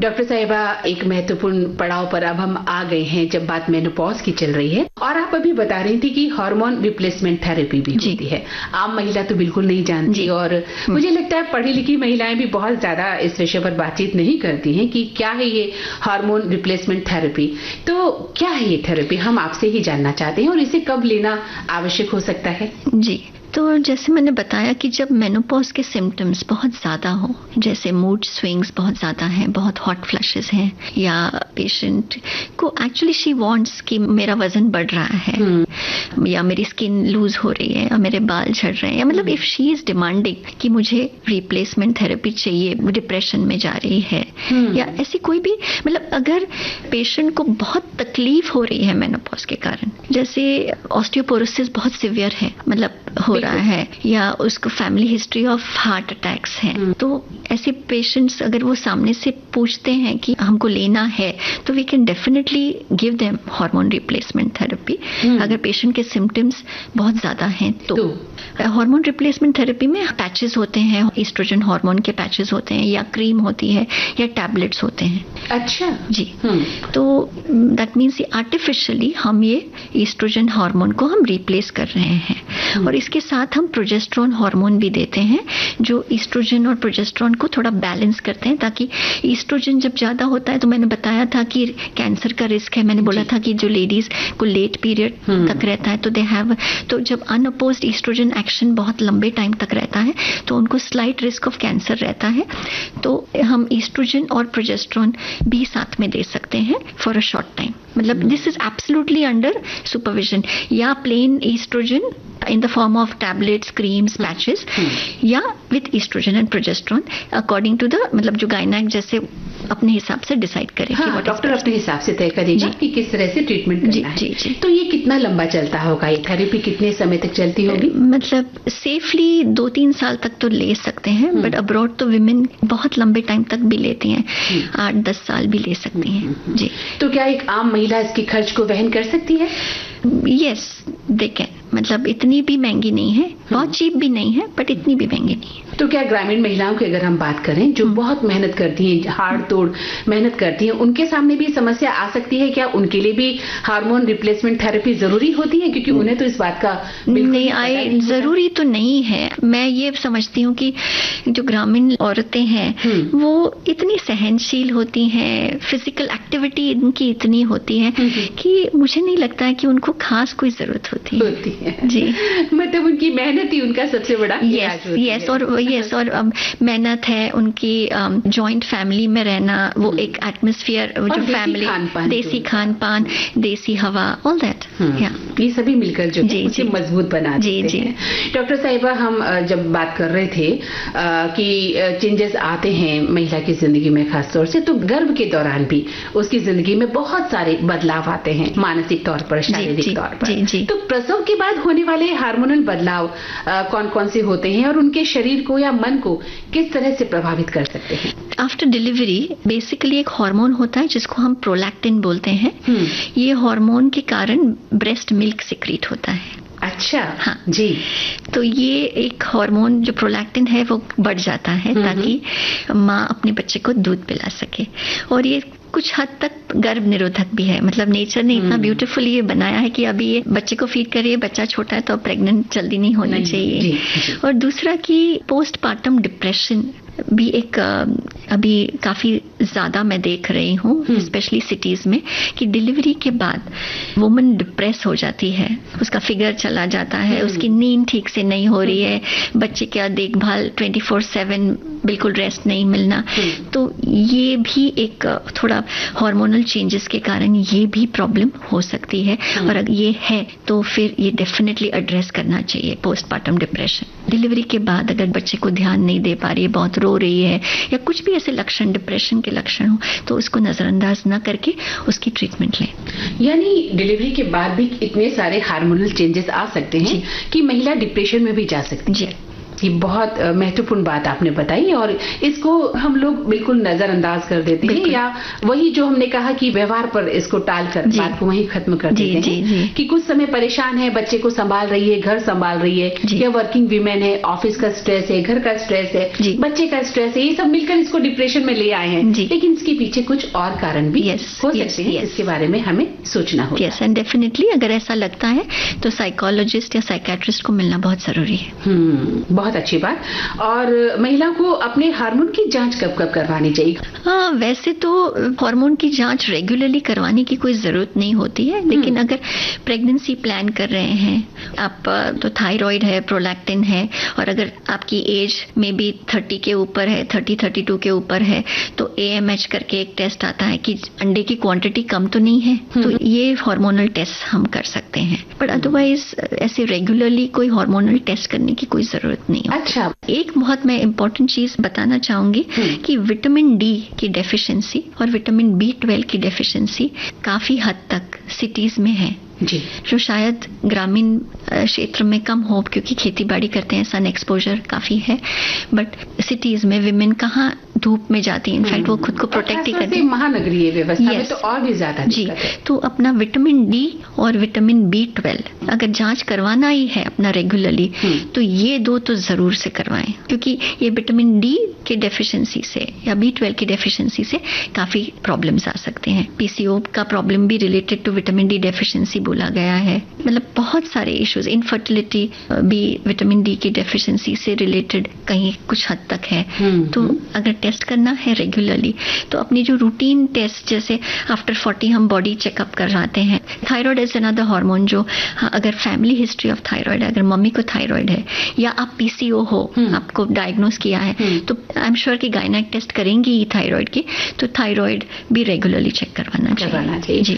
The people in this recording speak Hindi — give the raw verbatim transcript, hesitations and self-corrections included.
डॉक्टर साहिबा, एक महत्वपूर्ण पड़ाव पर अब हम आ गए हैं जब बात मेनोपॉज की चल रही है, और आप अभी बता रही थी कि हार्मोन रिप्लेसमेंट थेरेपी भी होती है। आम महिला तो बिल्कुल नहीं जानती, और मुझे लगता है पढ़ी लिखी महिलाएं भी बहुत ज्यादा इस विषय पर बातचीत नहीं करती हैं कि क्या है ये हार्मोन रिप्लेसमेंट थेरेपी। तो क्या है ये थेरेपी, हम आपसे ही जानना चाहते हैं, और इसे कब लेना आवश्यक हो सकता है? जी, तो जैसे मैंने बताया कि जब मेनोपॉज के सिम्टम्स बहुत ज़्यादा हो, जैसे मूड स्विंग्स बहुत ज़्यादा हैं, बहुत हॉट फ्लैशेस हैं, या पेशेंट को एक्चुअली शी वांट्स कि मेरा वजन बढ़ रहा है, hmm. या मेरी स्किन लूज हो रही है, या मेरे बाल झड़ रहे हैं, या मतलब इफ शी इज़ डिमांडिंग कि मुझे रिप्लेसमेंट थेरेपी चाहिए, डिप्रेशन में जा रही है, hmm. या ऐसी कोई भी, मतलब अगर पेशेंट को बहुत तकलीफ हो रही है मेनोपॉज के कारण, जैसे ऑस्टियोपोरोसिस बहुत सिवियर है, मतलब हो रहा है, या उसको family history of heart attacks है, hmm. तो ऐसे पेशेंट्स अगर वो सामने से पूछते हैं कि हमको लेना है, तो we can definitely give them hormone replacement therapy, अगर पेशेंट के सिम्टम्स बहुत ज्यादा हैं तो। हार्मोन रिप्लेसमेंट थेरेपी में पैचेस होते हैं, ईस्ट्रोजन हार्मोन के पैचेस होते हैं, या क्रीम होती है, या टैबलेट्स होते हैं। अच्छा जी, hmm. तो दैट मीन्स आर्टिफिशियली हम ये ईस्ट्रोजन हार्मोन को हम रिप्लेस कर रहे हैं, hmm. और इसके साथ हम प्रोजेस्टेरोन हार्मोन भी देते हैं, जो ईस्ट्रोजन और प्रोजेस्टेरोन को थोड़ा बैलेंस करते हैं, ताकि ईस्ट्रोजन जब ज्यादा होता है, तो मैंने बताया था कि कैंसर का रिस्क है, मैंने बोला था कि जो लेडीज को लेट पीरियड hmm. तक रहता है, तो दे हैव, तो जब अनअपोज्ड ईस्ट्रोजन एक्शन बहुत लंबे टाइम तक रहता है, तो उनको स्लाइट रिस्क ऑफ कैंसर रहता है, तो हम ईस्ट्रोजन और प्रोजेस्टेरोन भी साथ में दे सकते हैं फॉर अ शॉर्ट टाइम, मतलब this is absolutely under supervision, या plane oestrogen in the form of tablets, creams, patches, hmm. या with estrogen and progesterone according to the, मतलब जो गायनेक जैसे अपने हिसाब से डिसाइड करे, हाँ, कि डॉक्टर अपने हिसाब से तय करेगा कि किस तरह से ट्रीटमेंट करना जी, है। जी, जी. तो ये कितना लंबा चलता होगा, ये थेरेपी कितने समय तक चलती होगी? मतलब सेफली दो तीन साल तक तो ले सकते हैं, बट अब्रॉड तो विमेन बहुत लंबे टाइम तक भी लेती हैं, आठ दस साल भी ले सकती हैं। जी, तो क्या एक आम महिला इसके खर्च को वहन कर सकती है? यस, दे कैन, मतलब इतनी भी महंगी नहीं है, बहुत चीप भी नहीं है, बट इतनी भी महंगी नहीं है। तो क्या ग्रामीण महिलाओं की अगर हम बात करें, जो बहुत मेहनत करती हैं, हाड़ तोड़ मेहनत करती हैं, उनके सामने भी समस्या आ सकती है? क्या उनके लिए भी हार्मोन रिप्लेसमेंट थेरेपी जरूरी होती है? क्योंकि उन्हें तो इस बात का नहीं आई जरूरी तो नहीं है। मैं ये समझती हूँ कि जो ग्रामीण औरतें हैं वो इतनी सहनशील होती हैं, फिजिकल एक्टिविटी इनकी इतनी होती है कि मुझे नहीं लगता है कि उनको खास कोई जरूरत होती है, होती है। जी, मतलब उनकी मेहनत ही उनका सबसे बड़ा यस यस और यस और मेहनत है उनकी, जॉइंट फैमिली में रहना, वो एक एटमॉस्फेयर, जो फैमिली, देसी खान पान, देसी हवा, ऑल दैट, ये सभी मिलकर जो है मजबूत बना देते हैं। डॉक्टर साहिबा, हम जब बात कर रहे थे कि चेंजेस आते हैं महिला की जिंदगी में, खासतौर से तो गर्भ के दौरान भी उसकी जिंदगी में बहुत सारे बदलाव आते हैं, मानसिक तौर पर, शारीरिक तौर पर। जी, जी। तो प्रसव के बाद होने वाले हार्मोनल बदलाव कौन कौन से होते हैं और उनके शरीर को या मन को किस तरह से प्रभावित कर सकते हैं? आफ्टर डिलीवरी बेसिकली एक हार्मोन होता है जिसको हम प्रोलैक्टिन बोलते हैं। ये हार्मोन के कारण ब्रेस्ट मिल्क सिक्रीट होता है। अच्छा, हाँ जी। तो ये एक हार्मोन जो प्रोलैक्टिन है वो बढ़ जाता है ताकि माँ अपने बच्चे को दूध पिला सके, और ये कुछ हद तक गर्भ निरोधक भी है। मतलब नेचर ने इतना ब्यूटीफुल ये बनाया है कि अभी ये बच्चे को फीड करिए, बच्चा छोटा है तो प्रेग्नेंट जल्दी नहीं होना नहीं, चाहिए। जी, जी। और दूसरा कि पोस्टपार्टम डिप्रेशन भी एक अभी काफी ज्यादा मैं देख रही हूँ, स्पेशली सिटीज में, कि डिलीवरी के बाद वुमन डिप्रेस हो जाती है, उसका फिगर चला जाता है, उसकी नींद ठीक से नहीं हो रही है, बच्चे का देखभाल ट्वेंटी फोर सेवन बिल्कुल रेस्ट नहीं मिलना। तो ये भी एक थोड़ा हार्मोनल चेंजेस के कारण ये भी प्रॉब्लम हो सकती है, और अगर ये है तो फिर ये डेफिनेटली एड्रेस करना चाहिए, पोस्टपार्टम डिप्रेशन। डिलीवरी के बाद अगर बच्चे को ध्यान नहीं दे पा रही है, बहुत रो रही है, या कुछ भी ऐसे लक्षण, डिप्रेशन के लक्षण हो, तो उसको नजरअंदाज न करके उसकी ट्रीटमेंट लें। यानी डिलीवरी के बाद भी इतने सारे हार्मोनल चेंजेस आ सकते हैं कि महिला डिप्रेशन में भी जा सकती है। ये बहुत महत्वपूर्ण बात आपने बताई और इसको हम लोग बिल्कुल नजरअंदाज कर देते हैं या वही जो हमने कहा कि व्यवहार पर इसको टाल कर बात को वहीं खत्म कर देते जी, हैं जी, कि कुछ समय परेशान है, बच्चे को संभाल रही है, घर संभाल रही है या वर्किंग वीमेन है, ऑफिस का स्ट्रेस है, घर का स्ट्रेस है, बच्चे का स्ट्रेस है, ये सब मिलकर इसको डिप्रेशन में ले आए हैं, लेकिन इसके पीछे कुछ और कारण भी yes, हो सकते yes, हैं yes. इसके बारे में हमें सोचना होगा। यस एंड डेफिनेटली अगर ऐसा लगता है तो साइकोलॉजिस्ट या साइकियाट्रिस्ट को मिलना बहुत जरूरी है। हम्म बहुत अच्छी बात। और महिला को अपने हार्मोन की जांच कब कब करवानी चाहिए? हाँ, वैसे तो हार्मोन की जांच रेगुलरली करवाने की कोई जरूरत नहीं होती है, लेकिन अगर प्रेगनेंसी प्लान कर रहे हैं आप तो थायराइड है, प्रोलैक्टिन है और अगर आपकी एज में भी थर्टी के ऊपर है, थर्टी थर्टी टू के ऊपर है तो ए एम एच करके एक टेस्ट आता है कि अंडे की क्वांटिटी कम तो नहीं है, तो ये हार्मोनल टेस्ट हम कर सकते हैं। बट अदरवाइज ऐसे रेगुलरली कोई हार्मोनल टेस्ट करने की कोई जरूरत नहीं है। अच्छा, एक बहुत मैं इम्पोर्टेंट चीज बताना चाहूंगी कि विटामिन डी की डेफिशिएंसी और विटामिन बी ट्वेल्व की डेफिशिएंसी काफी हद तक सिटीज में है जी, जो शायद ग्रामीण क्षेत्र में कम हो क्योंकि खेती बाड़ी करते हैं, सन एक्सपोजर काफी है, बट सिटीज में विमेन कहाँ धूप में जाती है, इनफैक्ट वो खुद को प्रोटेक्ट ही करती है। महानगरीय व्यवस्था yes. में तो और भी ज्यादा जी, तो अपना विटामिन डी और विटामिन बी ट्वेल्व अगर जांच करवाना ही है अपना रेगुलरली तो ये दो तो जरूर से करवाएं, क्योंकि ये विटामिन डी की डेफिशिएंसी से या बी ट्वेल्व की डेफिशिएंसी से काफी प्रॉब्लम्स आ सकते हैं। पीसीओ का प्रॉब्लम भी related to vitamin D deficiency बोला गया है, मतलब बहुत सारे इश्यूज, इनफर्टिलिटी भी विटामिन डी की डेफिशिएंसी से रिलेटेड कहीं कुछ हद तक है। तो अगर टेस्ट करना है रेगुलरली तो अपनी जो रूटीन टेस्ट जैसे आफ्टर फोर्टी हम बॉडी चेकअप करवाते हैं। थायराइड इज अनदर हार्मोन जो हाँ, अगर फैमिली हिस्ट्री ऑफ थायराइड है, अगर मम्मी को थायराइड है या आप पीसीओ हो, आपको डायग्नोस किया है तो आई एम श्योर कि गायनेक टेस्ट करेंगी थायराइड की, तो थायराइड भी रेगुलरली चेक करवाना चाहिए। चाहिए।